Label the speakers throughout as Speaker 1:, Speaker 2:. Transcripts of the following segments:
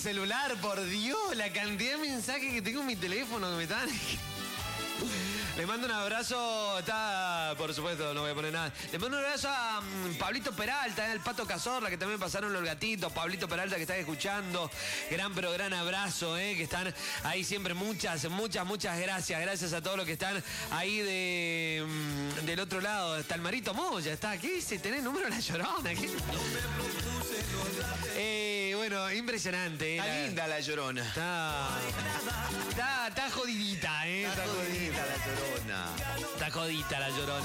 Speaker 1: celular, por Dios, la cantidad de mensajes que tengo en mi teléfono que me están... Le mando un abrazo, está, por supuesto, no voy a poner nada. Le mando un abrazo a Pablito Peralta, el Pato Cazorla, que también pasaron los gatitos. Pablito Peralta, que está escuchando. Gran abrazo, que están ahí siempre. Muchas gracias. Gracias a todos los que están ahí del otro lado. Está el Marito Moya, está aquí. Si tenés número de La Llorona. Bueno, impresionante.
Speaker 2: Está linda La Llorona.
Speaker 1: Está jodidita,
Speaker 2: Está jodidita La Llorona.
Speaker 1: Está jodita La Llorona.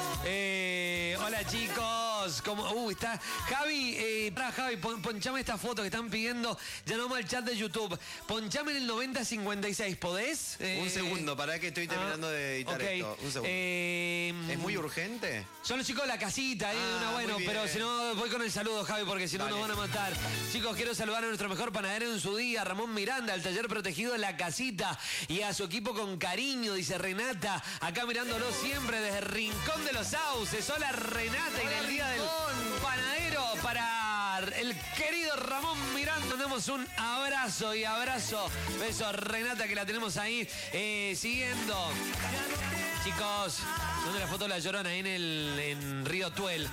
Speaker 1: Hola chicos, ¿cómo? Está Javi, Javi, ponchame esta foto que están pidiendo. Ya no al chat de YouTube. Ponchame en el 9056, ¿podés?
Speaker 2: Un segundo, para que estoy terminando de editar esto. Un segundo. ¿Es muy urgente?
Speaker 1: Son los chicos de La Casita, bueno, pero si no, voy con el saludo, Javi, porque si no nos van a matar. Chicos, quiero saludar a nuestro mejor panadero en su día, Ramón Miranda, al taller protegido de La Casita, y a su equipo con cariño, dice Renata, acá mirándolo siempre desde el Rincón de los Sauces. Hola Renata, y en el día del panadero para el querido Ramón Miranda, tenemos un abrazo y abrazo. Beso Renata, que la tenemos ahí siguiendo. Chicos, ¿dónde la foto de La Llorona? Ahí en Río Tuel.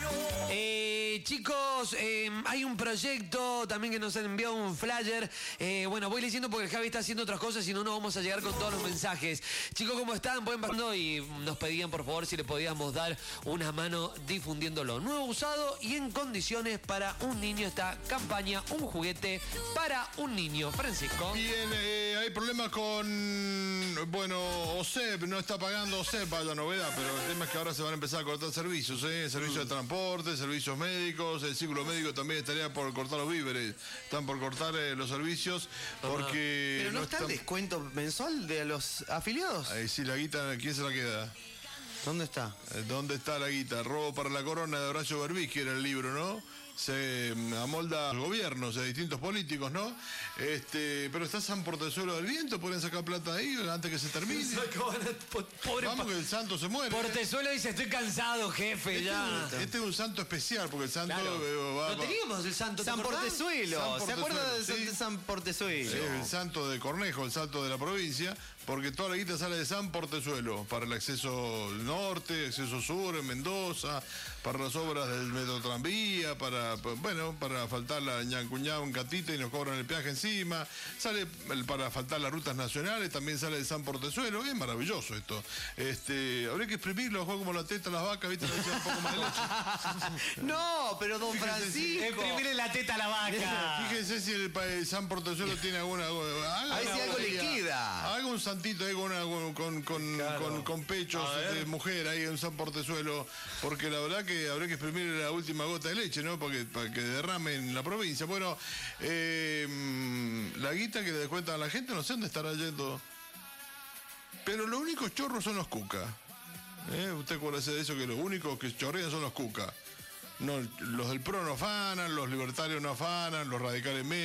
Speaker 1: Chicos, hay un proyecto también que nos envió un flyer. Bueno, voy leyendo porque el Javi está haciendo otras cosas y no vamos a llegar con todos los mensajes. Chicos, ¿cómo están? Pueden pasando y nos pedían por favor si le podíamos dar una mano difundiéndolo. Nuevo, usado y en condiciones para un niño. Esta campaña, un juguete para un niño. Francisco.
Speaker 3: Bien, hay problemas con, OSEP, no está pagando OSEP, vaya novedad, pero el tema es que ahora se van a empezar a cortar servicios, servicios de transporte, servicios médicos, el círculo médico también estaría por cortar los víveres, están por cortar los servicios porque...
Speaker 2: ¿Pero no está el descuento mensual de los afiliados?
Speaker 3: Sí, la guita, ¿quién se la queda?
Speaker 2: ¿Dónde está?
Speaker 3: ¿Dónde está la guita? Robo para la corona de Horacio Berbisky era el libro, ¿no? Se amolda a los gobiernos, a distintos políticos, ¿no? Pero está San Portezuelo del Viento, pueden sacar plata ahí antes que se termine.
Speaker 1: Pobre
Speaker 3: Vamos que el santo se muere.
Speaker 1: Portezuelo dice, estoy cansado, jefe, ya.
Speaker 3: Este es un santo especial, porque el santo
Speaker 1: Lo teníamos, el santo.
Speaker 2: San Portezuelo. ¿Se acuerda de San Portezuelo?
Speaker 3: Sí, el santo de Cornejo, el santo de la provincia, porque toda la guita sale de San Portezuelo, para el acceso norte, acceso sur, en Mendoza, para las obras del metro tranvía, para faltar la Ñancuñán, Catita y nos cobran el peaje encima, sale para faltar las rutas nacionales, también sale de San Portezuelo, es maravilloso esto. Habría que exprimirlo, juego como la teta a las vacas, ¿viste? Un poco más de leche.
Speaker 2: No, pero don Francisco.
Speaker 1: Exprimirle la teta a la vaca.
Speaker 3: Fíjense si el San Portezuelo tiene alguna...
Speaker 2: Ahí si algo le queda.
Speaker 3: Haga un santito ahí con pechos de mujer ahí en San Portezuelo, porque la verdad que habría que exprimirle la última gota de leche, ¿no? Para que derrame en la provincia. Bueno, la guita que le descuentan a la gente, no sé dónde estará yendo. Pero los únicos chorros son los cucas. Usted acuérdese de eso, que los únicos que chorrean son los cucas. No, los del PRO no afanan, los libertarios no afanan, los radicales